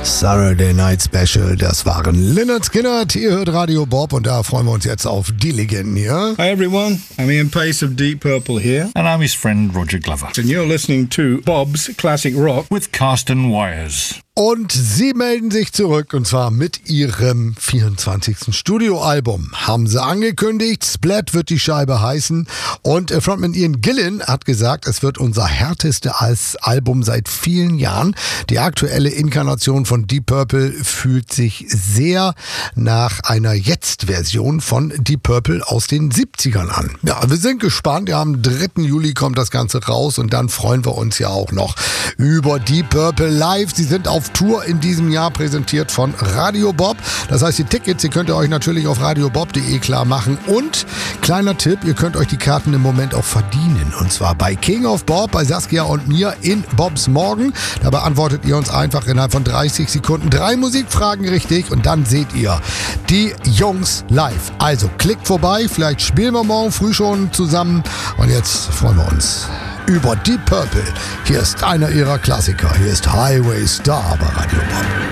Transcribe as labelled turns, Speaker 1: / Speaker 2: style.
Speaker 1: Saturday Night Special, das waren Lynyrd Skynyrd. Ihr hört Radio Bob und da freuen wir uns jetzt auf die Legenden hier.
Speaker 2: Hi everyone, I'm Ian Pace of Deep Purple here.
Speaker 3: And I'm his friend Roger Glover.
Speaker 2: And you're listening to Bob's Classic Rock
Speaker 3: with Carsten Wires.
Speaker 1: Und sie melden sich zurück und zwar mit ihrem 24. Studioalbum. Haben sie angekündigt, Splat wird die Scheibe heißen und Frontman Ian Gillan hat gesagt, es wird unser härtestes Album seit vielen Jahren. Die aktuelle Inkarnation von Deep Purple fühlt sich sehr nach einer Jetzt-Version von Deep Purple aus den 70ern an. Ja, wir sind gespannt. Ja, am 3. Juli kommt das Ganze raus und dann freuen wir uns ja auch noch über Deep Purple live. Sie sind auf Tour in diesem Jahr, präsentiert von Radio Bob. Das heißt, die Tickets, die könnt ihr euch natürlich auf radiobob.de klar machen. Und kleiner Tipp, ihr könnt euch die Karten im Moment auch verdienen. Und zwar bei King of Bob, bei Saskia und mir in Bobs Morgen. Da beantwortet ihr uns einfach innerhalb von 30 Sekunden 3 Musikfragen richtig und dann seht ihr die Jungs live. Also klickt vorbei, vielleicht spielen wir morgen früh schon zusammen. Und jetzt freuen wir uns über Deep Purple. Hier ist einer ihrer Klassiker. Hier ist Highway Star bei Radio Bob.